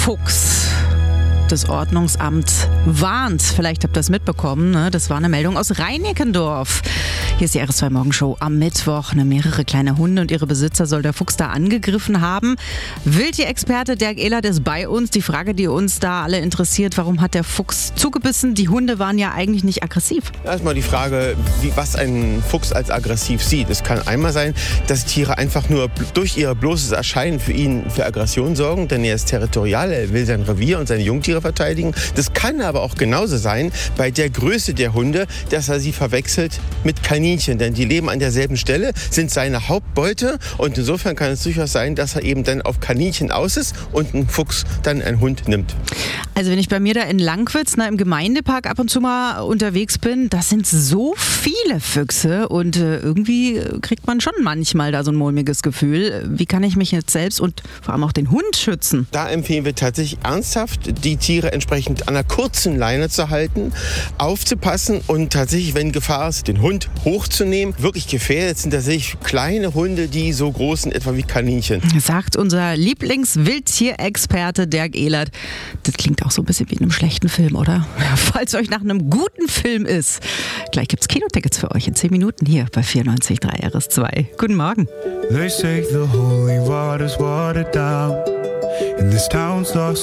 Fuchs. Das Ordnungsamt warnt. Vielleicht habt ihr das mitbekommen. Ne? Das war eine Meldung aus Reinickendorf. Hier ist die RS2 Morgenshow am Mittwoch. Mehrere kleine Hunde und ihre Besitzer soll der Fuchs da angegriffen haben. Wildtierexperte Dirk Ehlert ist bei uns. Die Frage, die uns da alle interessiert, warum hat der Fuchs zugebissen? Die Hunde waren ja eigentlich nicht aggressiv. Erstmal die Frage, was ein Fuchs als aggressiv sieht. Es kann einmal sein, dass Tiere einfach nur durch ihr bloßes Erscheinen für Aggression sorgen, denn er ist territorial, er will sein Revier und seine Jungtiere verteidigen. Das kann aber auch genauso sein bei der Größe der Hunde, dass er sie verwechselt mit Kaninchen, denn die leben an derselben Stelle, sind seine Hauptbeute und insofern kann es durchaus sein, dass er eben dann auf Kaninchen aus ist und ein Fuchs dann einen Hund nimmt. Also wenn ich bei mir da in Langwitz im Gemeindepark ab und zu mal unterwegs bin, das sind so viele Füchse und irgendwie kriegt man schon manchmal da so ein mulmiges Gefühl. Wie kann ich mich jetzt selbst und vor allem auch den Hund schützen? Da empfehlen wir tatsächlich ernsthaft, die Tiere entsprechend an einer kurzen Leine zu halten, aufzupassen und tatsächlich, wenn Gefahr ist, den Hund hochzunehmen. Wirklich gefährdet sind tatsächlich kleine Hunde, die so groß sind, etwa wie Kaninchen. Sagt unser Lieblingswildtierexperte Dirk Ehlert. Das klingt auch so ein bisschen wie in einem schlechten Film, oder? Ja, falls euch nach einem guten Film ist. Gleich gibt's Kinotickets für euch in 10 Minuten hier bei 94.3 RS2. Guten Morgen. They say the holy water's watered down and this town's lost